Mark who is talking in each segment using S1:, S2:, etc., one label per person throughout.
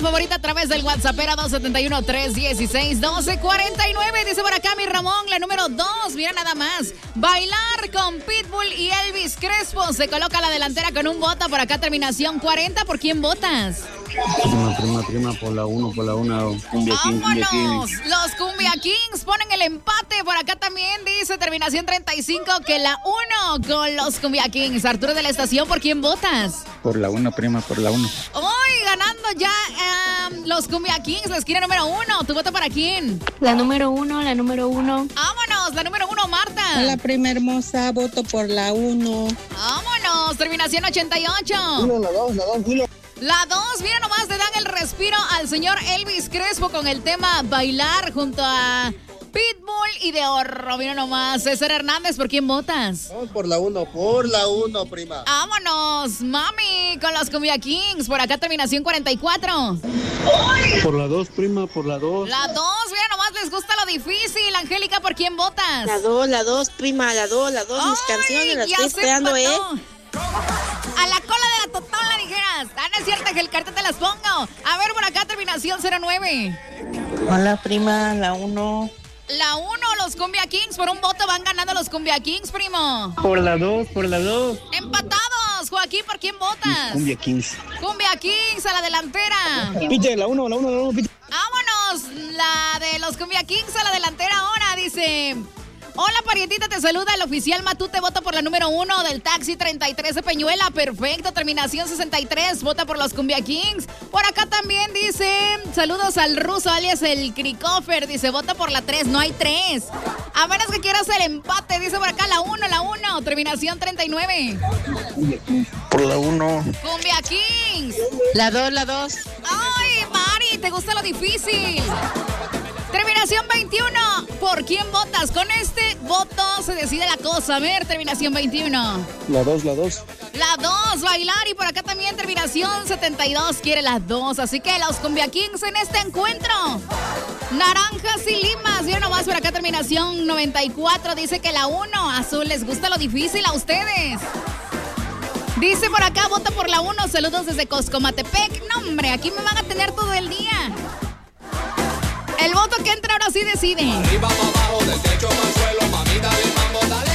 S1: favorita a través del WhatsApp era 271-316-1249. Dice por acá mi Ramón, la número 2. Mira nada más. Bailar con Pitbull y Elvis Crespo. Se coloca a la delantera con un voto. Por acá terminación 40. ¿Por quién votas?
S2: Prima, por la 1, Cumbia King, Cumbia
S1: ¡Vámonos!
S2: King.
S1: Los Cumbia Kings ponen el empate. Por acá también dice terminación 35 que la 1 con los Cumbia Kings. Arturo de la Estación, ¿por quién votas?
S2: Por la 1, prima, por la 1.
S1: Hoy ganando ya los Cumbia Kings, la esquina número 1. ¿Tu voto para quién?
S3: La número 1.
S1: ¡Vámonos! La número 1, Marta.
S4: Hola, prima hermosa, voto por la 1.
S1: ¡Vámonos! Terminación 88.
S2: La 2, Julio.
S1: La 2, mira nomás, le dan el respiro al señor Elvis Crespo con el tema Bailar junto a Pitbull y de Horro. Mira nomás, César Hernández, ¿por quién votas?
S2: Vamos por la 1, prima.
S1: ¡Vámonos! Mami, con los Cumbia Kings. Por acá terminación 44.
S2: Por la 2, prima, por la 2.
S1: La 2, mira nomás, les gusta lo difícil. Angélica, ¿por quién votas?
S4: La 2, prima, la 2. Mis canciones las estoy esperando,
S1: A la cola de la totola, dijeras. Ah, no es cierto que el cartel te las pongo. A ver, por acá terminación 09.
S4: Hola, prima, la 1.
S1: La 1, los Cumbia Kings. Por un voto van ganando los Cumbia Kings, primo.
S2: Por la 2.
S1: Empatados. Joaquín, ¿por quién votas?
S2: Cumbia Kings.
S1: Cumbia Kings a la delantera.
S2: Pille, la 1, pille.
S1: Vámonos. La de los Cumbia Kings a la delantera ahora, dice... Hola, parientita, te saluda el oficial Matute, vota por la número 1 del taxi 33 de Peñuela. Perfecto, terminación 63, vota por los Cumbia Kings. Por acá también dice, saludos al ruso, alias el Cricofer, dice, vota por la 3, no hay 3. A menos que quieras el empate, dice por acá la 1, terminación 39.
S2: Por la 1.
S1: Cumbia Kings.
S4: La 2.
S1: Ay, Mari, ¿te gusta lo difícil? Terminación 21. ¿Por quién votas? Con este voto se decide la cosa. A ver, terminación 21.
S2: La 2.
S1: La 2, bailar. Y por acá también terminación 72. Quiere las 2. Así que los Cumbia Kings en este encuentro. Naranjas y limas. Vieron nomás por acá terminación 94. Dice que la 1. Azul, les gusta lo difícil a ustedes. Dice por acá, vota por la 1. Saludos desde Coscomatepec. No, hombre, aquí me van a tener todo el día. El voto que entra ahora sí decide.
S5: Arriba, abajo, del techo al suelo, mamita de mambo, dale.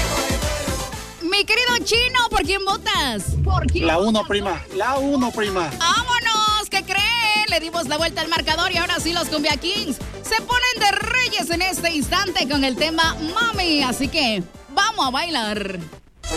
S1: Mi querido Chino, ¿por quién votas?
S2: La 1, prima.
S1: ¡Vámonos! ¿Qué creen? Le dimos la vuelta al marcador y ahora sí los Cumbia Kings se ponen de reyes en este instante con el tema Mami. Así que vamos a bailar.